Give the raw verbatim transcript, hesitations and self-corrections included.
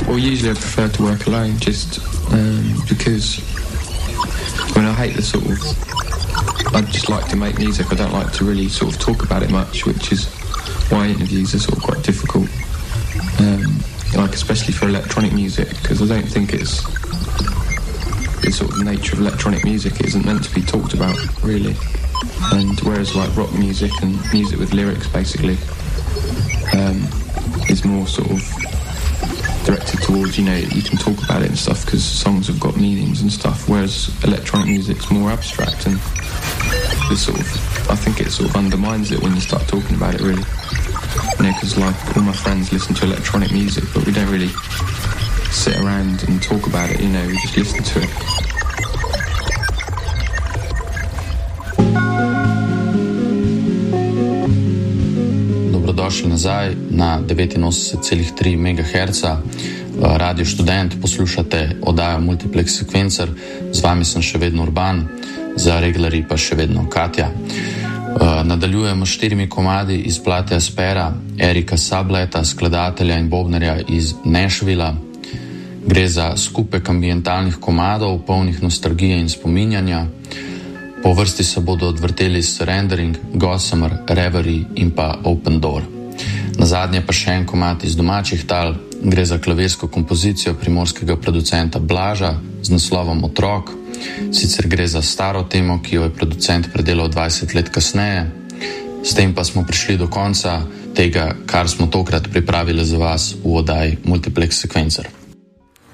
Well, usually I prefer to work alone, just um, because, I mean, I hate the sort of, I just like to make music. I don't like to really sort of talk about it much, which is why interviews are sort of quite difficult. Um, like especially for electronic music, because I don't think it's the sort of nature of electronic music. It isn't meant to be talked about, really. And whereas like rock music and music with lyrics, basically, um, is more sort of directed towards, you know, you can talk about it and stuff because songs have got meanings and stuff, whereas electronic music's more abstract, and this sort of, I think it sort of undermines it when you start talking about it, really. You know, because like all my friends listen to electronic music, but we don't really sit around and talk about it, you know, we just listen to it. Dobrodošli nazaj na devetinosemdeset celih tri megaherca. Radio Študent, poslušate oddajo Multiplex Sequencer, z vami sem še vedno Urban, za Reglerji pa še vedno Katja. Nadaljujemo s štirimi komadi iz plate Aspera, Erika Subleta, skladatelja in bobnarja iz Nashvilla. Gre za skupek ambientalnih komadov, polnih nostalgije in spominjanja. Po vrsti se bodo odvrteli Surrendering, Gossamer, Reverie in pa Open Door. Nazadnje pa še en komad iz domačih tal, gre za klavirsko kompozicijo primorskega producenta Blaža z naslovom Otrok. Sicer gre za staro temo, ki jo je producent predelal dvajset let kasneje. S tem pa smo prišli do konca tega, kar smo tokrat pripravili za vas v oddaji Multiplex Sequencer.